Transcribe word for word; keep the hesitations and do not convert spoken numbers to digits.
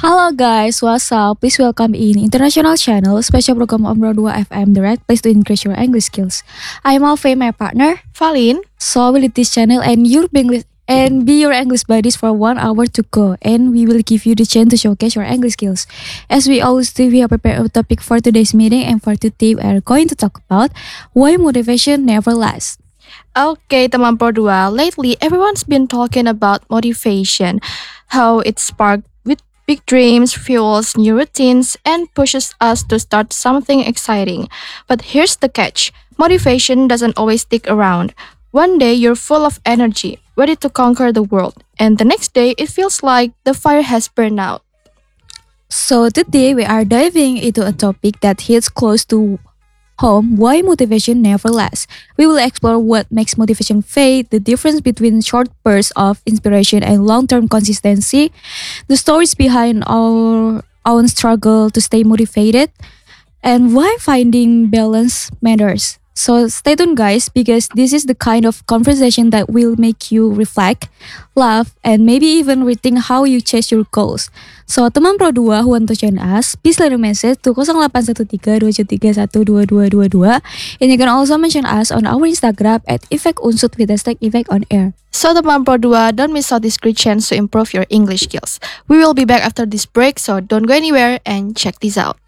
Hello guys, what's up? Please welcome in International Channel, special program on Broadway F M, the right place to increase your English skills. I'm Alfie, my partner. Falin. So we lead this channel and your English and be your English buddies for one hour to go, and we will give you the chance to showcase your English skills. As we always do, we have prepared a topic for today's meeting, and for today we are going to talk about why motivation never lasts. Okay, teman Pro dua. Lately, everyone's been talking about motivation, how it sparks with big dreams, fuels new routines, and pushes us to start something exciting. But here's the catch: motivation doesn't always stick around. One day you're full of energy, ready to conquer the world, and the next day it feels like the fire has burned out. So today we are diving into a topic that hits close to home: why motivation never lasts. We will explore what makes motivation fade, the difference between short bursts of inspiration and long-term consistency, the stories behind our own struggle to stay motivated, and why finding balance matters. So stay tuned guys, because this is the kind of conversation that will make you reflect, laugh, and maybe even rethink how you chase your goals. So teman Pro dua who want to join us, please leave a message to zero delapan satu tiga dua tujuh tiga satu dua dua dua dua, and you can also mention us on our Instagram at Effect Unsut with hashtag Effect on Air. So teman Pro dua, don't miss out this great chance to improve your English skills. We will be back after this break, so don't go anywhere and check this out.